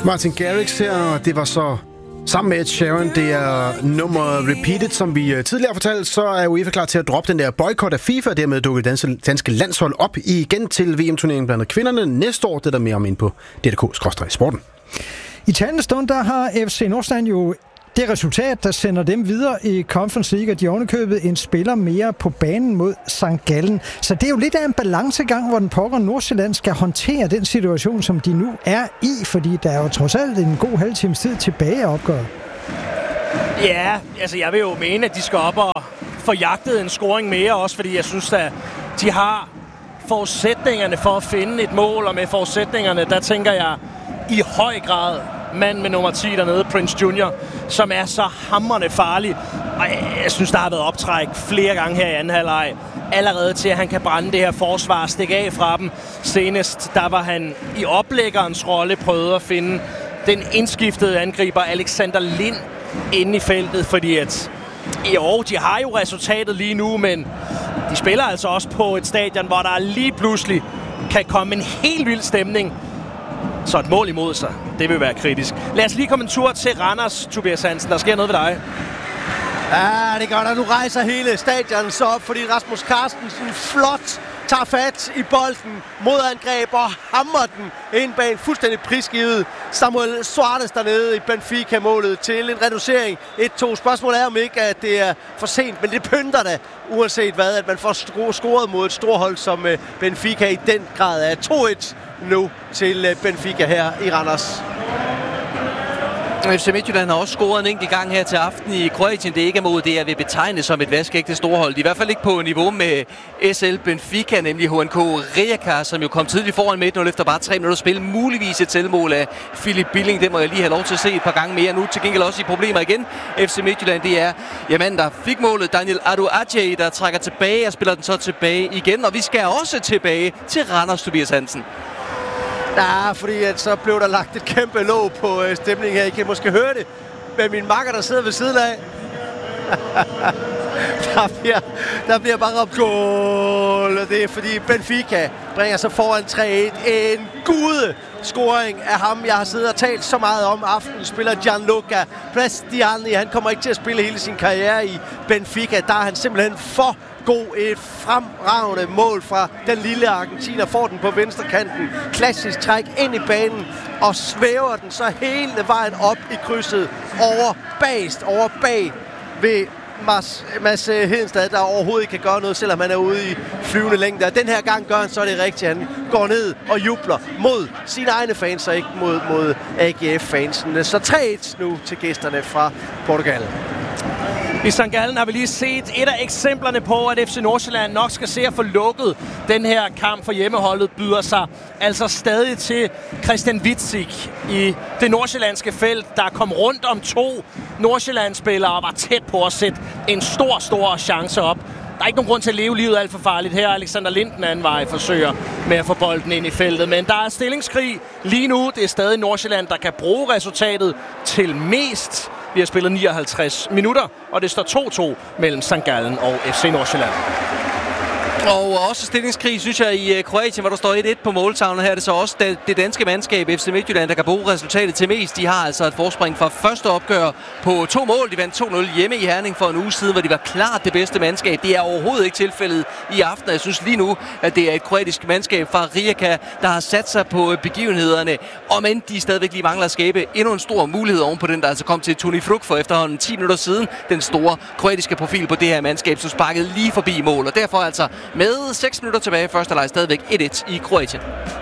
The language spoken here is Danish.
Martin Garrix her, og det var så sammen med Ed Sheeran. Det er nummeret Repeated, som vi tidligere fortalte, så er UEFA klar til at droppe den der boykot af FIFA, og dermed dukke danske landshold op igen til VM-turneringen blandt kvinderne næste år. Det er der mere om ind på DK/sporten. I talende stund, der har FC Nordsjælland jo det resultat, der sender dem videre i Conference League, og de ovenikøbet en spiller mere på banen mod St. Gallen. Så det er jo lidt af en balancegang, hvor den pokker Nordsjælland skal håndtere den situation, som de nu er i, fordi der er jo trods alt en god halv times tid tilbage at opgøre. Ja, altså jeg vil jo mene, at de skal op og få jagtet en scoring mere, også fordi jeg synes, at de har forudsætningerne for at finde et mål, og med forudsætningerne, der tænker jeg i høj grad mand med nummer 10 dernede, Prince Junior, som er så hamrende farlig. Og jeg synes, der har været optræk flere gange her i anden halvleg. Allerede til, at han kan brænde det her forsvar og stikke af fra dem. Senest, der var han i oplæggerens rolle prøvet at finde den indskiftede angriber Alexander Lind inde i feltet, fordi at jo, de har jo resultatet lige nu, men de spiller altså også på et stadion, hvor der lige pludselig kan komme en helt vild stemning. Så et mål imod sig, det vil være kritisk. Lad os lige komme en tur til Randers, Tobias Hansen. Der sker noget ved dig. Ja, det gør der. Nu rejser hele stadion så op, fordi Rasmus Carstensen flot tager fat i bolden, modangreb og hammer den ind bag en fuldstændig prisgivet Samuel Suarez dernede i Benfica-målet til en reducering 1-2. Spørgsmålet er om ikke, at det er for sent, men det pynter da, uanset hvad, at man får scoret mod et storhold som Benfica i den grad er 2-1 nu til Benfica her i Randers. FC Midtjylland har også scoret en enkelt gang her til aften i Kroatien. Det er ikke mod det, jeg vil betegne som et vaskeægte storhold. De er i hvert fald ikke på niveau med SL Benfica, nemlig HNK Rijeka, som jo kom tidligt foran med 1-0 efter bare 3 minutter spil. Muligvis et selvmål af Philip Billing. Det må jeg lige have lov til at se et par gange mere. Nu til gengæld også i problemer igen. FC Midtjylland, det er manden, der fik målet, Daniel Aduadje, der trækker tilbage og spiller den så tilbage igen. Og vi skal også tilbage til Randers, Tobias Hansen. Ja, fordi at så blev der lagt et kæmpe låg på stemningen her. I kan måske høre det med min makker, der sidder ved siden af. der bliver bare råbt goal, og det er fordi Benfica bringer sig foran 3-1. En gude scoring af ham, jeg har siddet og talt så meget om aftenen, spiller Gianluca Prestiani. Han kommer ikke til at spille hele sin karriere i Benfica. Der er han simpelthen for god. Et fremragende mål fra den lille argentiner. Får den på venstrekanten. Klassisk træk ind i banen og svæver den så hele vejen op i krydset over bag ved Mads Hedenstad, der overhovedet ikke kan gøre noget, selvom han er ude i flyvende længde. Den her gang gør han så det rigtigt. Han går ned og jubler mod sine egne fans og ikke mod AGF-fansene. Så 3-1 nu til gæsterne fra Portugal. I St. Gallen har vi lige set et af eksemplerne på, at FC Nordsjælland nok skal se at få lukket den her kamp for hjemmeholdet, byder sig altså stadig til Christian Witzig i det nordsjællandske felt, der kom rundt om 2 Nordsjælland-spillere og var tæt på at sætte en stor chance op. Der er ikke nogen grund til at leve livet alt for farligt her. Alexander Lind den anden vej forsøger med at få bolden ind i feltet. Men der er stillingskrig lige nu. Det er stadig Nordsjælland, der kan bruge resultatet til mest. Vi har spillet 59 minutter, og det står 2-2 mellem St. Gallen og FC Nordsjælland. Og også stillingskrig, synes jeg, i Kroatien, hvor der står 1-1 på måltavlen. Her er det så også det danske mandskab, FC Midtjylland, der kan bruge resultatet til mest. De har altså et forspring fra første opgør på 2 mål. De vandt 2-0 hjemme i Herning for en uge siden, hvor de var klart det bedste mandskab. Det er overhovedet ikke tilfældet i aften. Jeg synes lige nu, at det er et kroatisk mandskab fra Rijeka, der har sat sig på begivenhederne. Og men de stadigvæk lige mangler at skabe endnu en stor mulighed oven på den, der altså kom til Toni Fruk for efterhånden 10 minutter siden. Den store kroatiske profil på det her mandskab, så sparkede lige forbi mål. Og derfor altså med 6 minutter tilbage i første leg stadigvæk 1-1 i Kroatien.